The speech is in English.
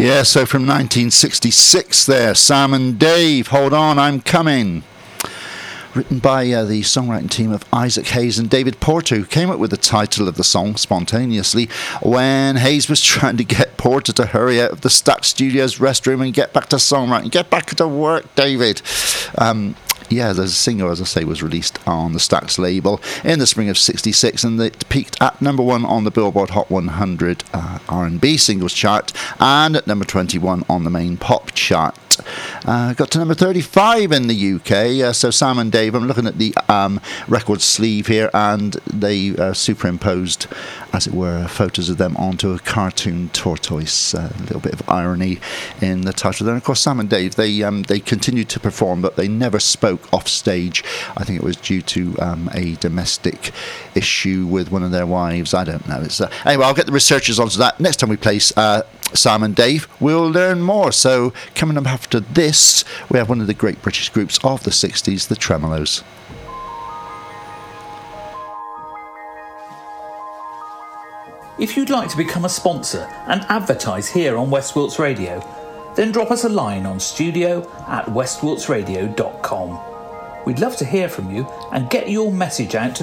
Yeah, so from 1966 there, Sam and Dave, Hold On, I'm Coming. Written by the songwriting team of Isaac Hayes and David Porter, who came up with the title of the song spontaneously when Hayes was trying to get Porter to hurry out of the Stax Studios restroom and get back to songwriting. Get back to work, David. Yeah, the single, as I say, was released on the Stax label in the spring of '66, and it peaked at number 1 on the Billboard Hot 100 R&B singles chart and at number 21 on the main pop chart. Got to number 35 in the UK. So Sam and Dave, I'm looking at the record sleeve here, and they superimposed, as it were, photos of them onto a cartoon tortoise. A little bit of irony in the title there. And of course, Sam and Dave, they continued to perform, but they never spoke off stage. I think it was due to a domestic issue with one of their wives. I don't know. Anyway, I'll get the researchers onto that. Next time we place Sam and Dave, we'll learn more. So coming up after this, we have one of the great British groups of the 60s, the Tremolos. If you'd like to become a sponsor and advertise here on West Wilts Radio, then drop us a line on studio@westwiltsradio.com. We'd love to hear from you and get your message out to